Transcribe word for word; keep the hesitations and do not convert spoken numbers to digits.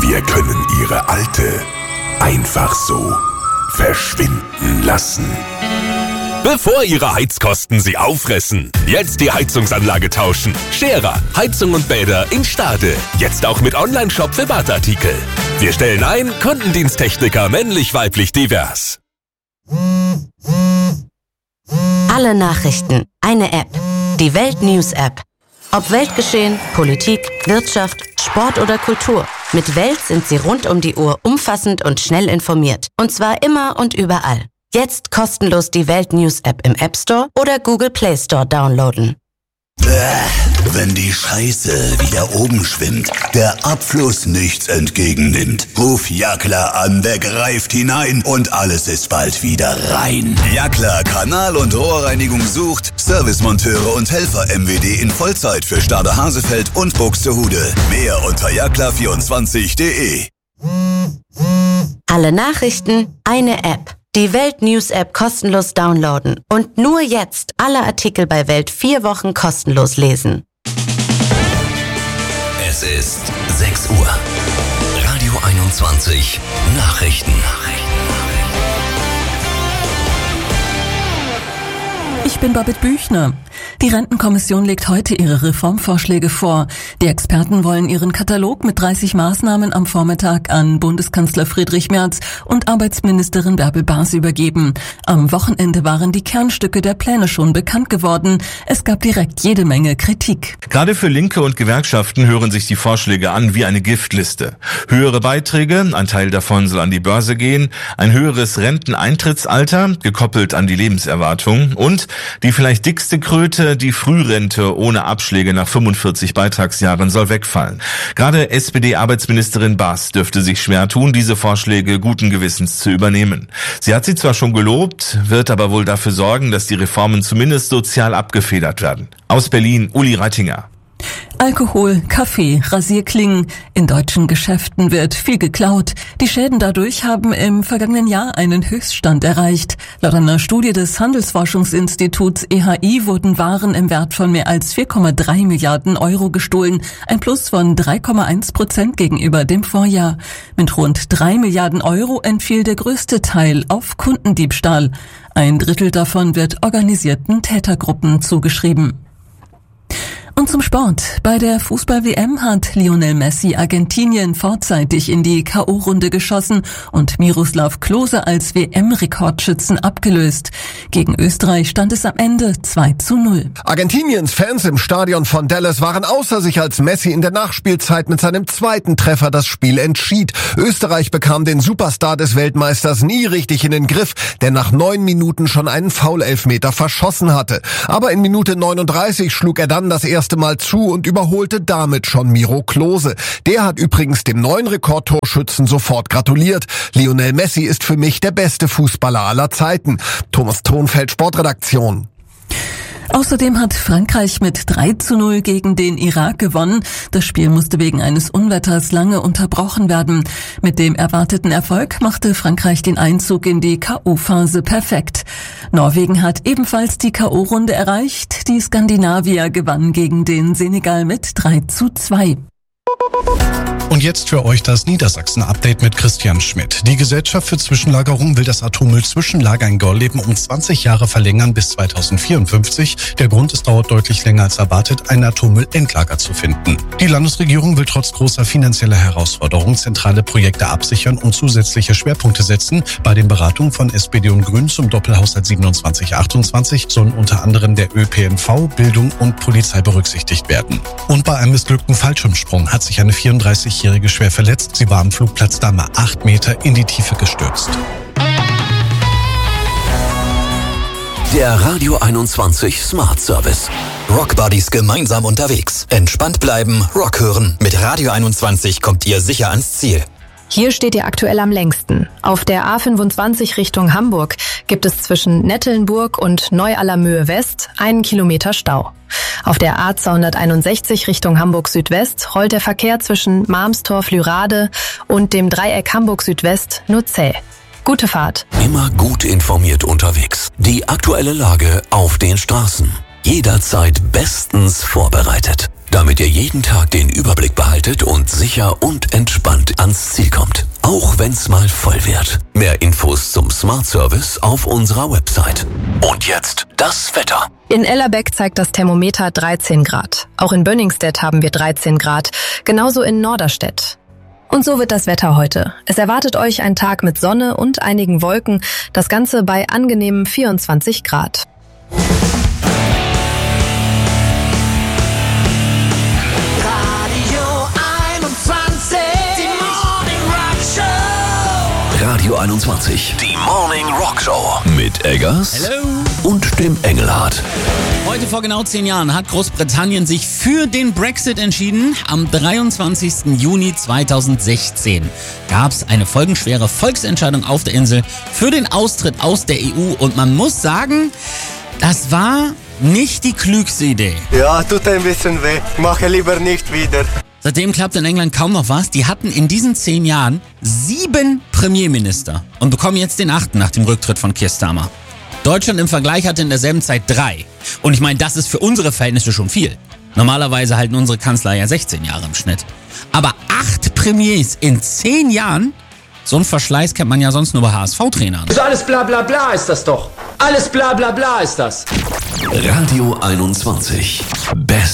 Wir können Ihre alte einfach so verschwinden lassen. Bevor Ihre Heizkosten Sie auffressen, jetzt die Heizungsanlage tauschen. Scherer, Heizung und Bäder in Stade. Jetzt auch mit Online-Shop für Badartikel. Wir stellen ein, Kundendiensttechniker männlich, weiblich, divers. Alle Nachrichten, eine App. Die Welt News App. Ob Weltgeschehen, Politik, Wirtschaft, Sport oder Kultur. Mit Welt sind Sie rund um die Uhr umfassend und schnell informiert. Und zwar immer und überall. Jetzt kostenlos die Welt News App im App Store oder Google Play Store downloaden. Bäh, wenn die Scheiße wieder oben schwimmt, der Abfluss nichts entgegennimmt. Ruf Jackler an, der greift hinein und alles ist bald wieder rein. Jackler Kanal- und Rohrreinigung sucht Servicemonteure und Helfer M W D in Vollzeit für Stade Hasefeld und Buxtehude. Mehr unter jackler vierundzwanzig punkt de. Alle Nachrichten, eine App. Die Welt News App kostenlos downloaden und nur jetzt alle Artikel bei Welt vier Wochen kostenlos lesen. Es ist sechs Uhr. Radio einundzwanzig Nachrichten. Ich bin Babette Büchner. Die Rentenkommission legt heute ihre Reformvorschläge vor. Die Experten wollen ihren Katalog mit dreißig Maßnahmen am Vormittag an Bundeskanzler Friedrich Merz und Arbeitsministerin Bärbel Baas übergeben. Am Wochenende waren die Kernstücke der Pläne schon bekannt geworden. Es gab direkt jede Menge Kritik. Gerade für Linke und Gewerkschaften hören sich die Vorschläge an wie eine Giftliste. Höhere Beiträge, ein Teil davon soll an die Börse gehen, ein höheres Renteneintrittsalter, gekoppelt an die Lebenserwartung und die vielleicht dickste Kröte, die Frührente ohne Abschläge nach fünfundvierzig Beitragsjahren soll wegfallen. Gerade S P D-Arbeitsministerin Baas dürfte sich schwer tun, diese Vorschläge guten Gewissens zu übernehmen. Sie hat sie zwar schon gelobt, wird aber wohl dafür sorgen, dass die Reformen zumindest sozial abgefedert werden. Aus Berlin, Uli Reitinger. Alkohol, Kaffee, Rasierklingen. In deutschen Geschäften wird viel geklaut. Die Schäden dadurch haben im vergangenen Jahr einen Höchststand erreicht. Laut einer Studie des Handelsforschungsinstituts E H I wurden Waren im Wert von mehr als vier Komma drei Milliarden Euro gestohlen. Ein Plus von drei Komma eins Prozent gegenüber dem Vorjahr. Mit rund drei Milliarden Euro entfiel der größte Teil auf Kundendiebstahl. Ein Drittel davon wird organisierten Tätergruppen zugeschrieben. Und zum Sport. Bei der Fußball-W M hat Lionel Messi Argentinien vorzeitig in die K O-Runde geschossen und Miroslav Klose als W M-Rekordschützen abgelöst. Gegen Österreich stand es am Ende zwei zu null. Argentiniens Fans im Stadion von Dallas waren außer sich, als Messi in der Nachspielzeit mit seinem zweiten Treffer das Spiel entschied. Österreich bekam den Superstar des Weltmeisters nie richtig in den Griff, der nach neun Minuten schon einen Foul-Elfmeter verschossen hatte. Aber in Minute neununddreißig schlug er dann das erste Mal zu und überholte damit schon Miro Klose. Der hat übrigens dem neuen Rekordtorschützen sofort gratuliert. Lionel Messi ist für mich der beste Fußballer aller Zeiten. Thomas Thonfeld, Sportredaktion. Außerdem hat Frankreich mit drei zu null gegen den Irak gewonnen. Das Spiel musste wegen eines Unwetters lange unterbrochen werden. Mit dem erwarteten Erfolg machte Frankreich den Einzug in die K O-Phase perfekt. Norwegen hat ebenfalls die K O-Runde erreicht. Die Skandinavier gewannen gegen den Senegal mit drei zu zwei. Und jetzt für euch das Niedersachsen-Update mit Christian Schmidt. Die Gesellschaft für Zwischenlagerung will das Atommüll-Zwischenlager in Gorleben um zwanzig Jahre verlängern bis zweitausendvierundfünfzig. Der Grund, es dauert deutlich länger als erwartet, ein Atommüll-Endlager zu finden. Die Landesregierung will trotz großer finanzieller Herausforderungen zentrale Projekte absichern und zusätzliche Schwerpunkte setzen. Bei den Beratungen von S P D und Grünen zum Doppelhaushalt siebenundzwanzig achtundzwanzig sollen unter anderem der Ö P N V, Bildung und Polizei berücksichtigt werden. Und bei einem missglückten Fallschirmsprung hat sich eine vierunddreißigjährige schwer verletzt. Sie war am Flugplatz Dahme acht Meter in die Tiefe gestürzt. Der Radio einundzwanzig Smart Service. Rockbuddies gemeinsam unterwegs. Entspannt bleiben, Rock hören. Mit Radio einundzwanzig kommt ihr sicher ans Ziel. Hier steht ihr aktuell am längsten. Auf der A fünfundzwanzig Richtung Hamburg gibt es zwischen Nettelnburg und Neu-Allermöhe West einen Kilometer Stau. Auf der A zweihunderteinundsechzig Richtung Hamburg Südwest rollt der Verkehr zwischen Marmstorf-Lürade und dem Dreieck Hamburg Südwest nur zäh. Gute Fahrt. Immer gut informiert unterwegs. Die aktuelle Lage auf den Straßen. Jederzeit bestens vorbereitet. damit ihr jeden Tag den Überblick behaltet und sicher und entspannt ans Ziel kommt. Auch wenn's mal voll wird. Mehr Infos zum Smart Service auf unserer Website. Und jetzt das Wetter. In Ellerbeck zeigt das Thermometer dreizehn Grad. Auch in Bönningstedt haben wir dreizehn Grad. Genauso in Norderstedt. Und so wird das Wetter heute. Es erwartet euch ein Tag mit Sonne und einigen Wolken. Das Ganze bei angenehmen vierundzwanzig Grad. Radio einundzwanzig, die Morning Rock Show mit Eggers Hello. und dem Engelhardt. Heute vor genau zehn Jahren hat Großbritannien sich für den Brexit entschieden. Am dreiundzwanzigsten Juni zweitausendsechzehn gab es eine folgenschwere Volksentscheidung auf der Insel für den Austritt aus der E U. Und man muss sagen, das war nicht die klügste Idee. Ja, tut ein bisschen weh. Mache lieber nicht wieder. Seitdem klappt in England kaum noch was. Die hatten in diesen zehn Jahren sieben Premierminister und bekommen jetzt den achten nach dem Rücktritt von Keir Starmer. Deutschland im Vergleich hatte in derselben Zeit drei. Und ich meine, das ist für unsere Verhältnisse schon viel. Normalerweise halten unsere Kanzler ja sechzehn Jahre im Schnitt. Aber acht Premiers in zehn Jahren? So einen Verschleiß kennt man ja sonst nur bei H S V-Trainern. Also alles bla bla bla ist das doch. Alles bla bla bla ist das. Radio einundzwanzig. Best